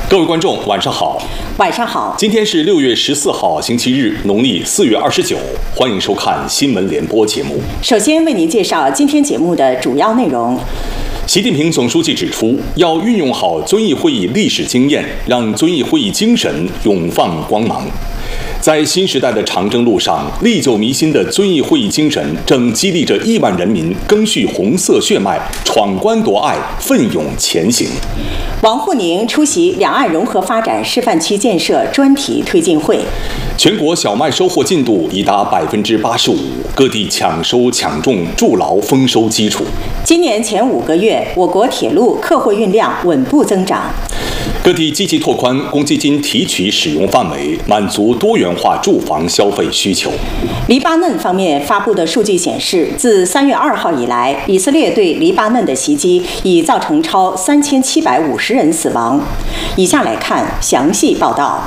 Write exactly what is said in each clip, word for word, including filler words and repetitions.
各位观众，晚上好。 晚上好。 今天是六月十四号，星期日，农历四月二十九。欢迎收看新闻联播节目。 首先为您介绍今天节目的主要内容。 习近平总书记指出，要运用好遵义会议历史经验，让遵义会议精神永放光芒。在新时代的长征路上，历久弥新的遵义会议精神正激励着亿万人民赓续红色血脉，闯关夺爱，奋勇前行。 王沪宁出席两岸融合发展示范区建设专题推进会。 全国小麦收获进度已达百分之八十五，各地抢收抢种筑牢丰收基础。 今年前五个月，我国铁路客货运量稳步增长。 各地积极拓宽公积金提取使用范围，满足多元化住房消费需求。 黎巴嫩方面发布的数据显示，自三月二号以来，以色列对黎巴嫩的袭击已造成超三千七百五十人死亡。以下来看详细报道。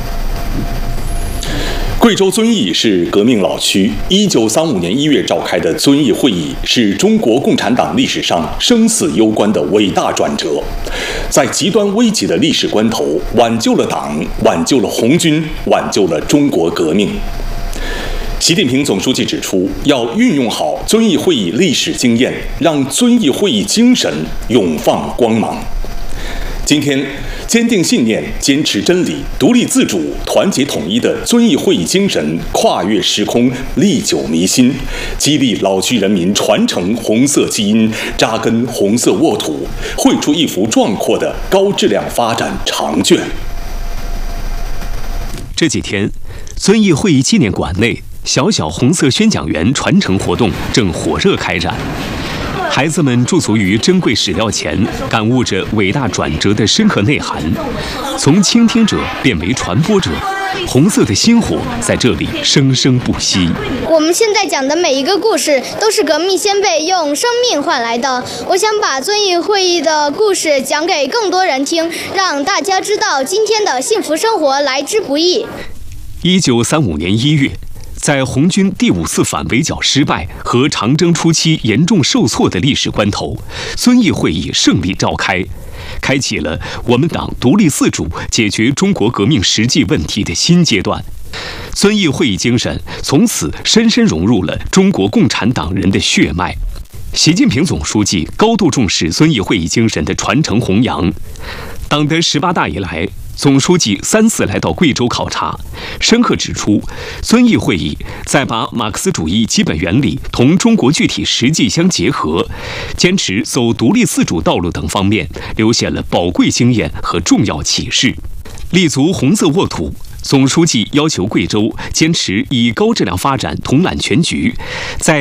贵州遵义是革命老区，一九三五年一月召开的遵义会议是中国共产党历史上生死攸关的伟大转折，在极端危急的历史关头，挽救了党，挽救了红军，挽救了中国革命。习近平总书记指出，要运用好遵义会议历史经验，让遵义会议精神永放光芒。今天，坚定信念、坚持真理、独立自主、团结统一的遵义会议精神跨越时空、历久弥新，激励老区人民传承红色基因，扎根红色沃土，绘出一幅壮阔的高质量发展长卷。 这几天，遵义会议纪念馆内小小红色宣讲员传承活动正火热开展。孩子们驻足于珍贵史料前，感悟着伟大转折的深刻内涵，从倾听者变为传播者，红色的星火在这里生生不息。 我们现在讲的每一个故事都是革命先辈用生命换来的。我想把遵义会议的故事讲给更多人听，让大家知道今天的幸福生活来之不易。 一九三五年一月，在红军第五次反围剿失败和长征初期严重受挫的历史关头，遵义会议胜利召开，开启了我们党独立自主解决中国革命实际问题的新阶段。遵义会议精神从此深深融入了中国共产党人的血脉。习近平总书记高度重视遵义会议精神的传承弘扬。党的十八大以来，总书记三次来到贵州考察，深刻指出，遵义会议在把马克思主义基本原理同中国具体实际相结合，坚持走独立自主道路等方面，留下了宝贵经验和重要启示。立足红色沃土，总书记要求贵州坚持以高质量发展统揽全局，在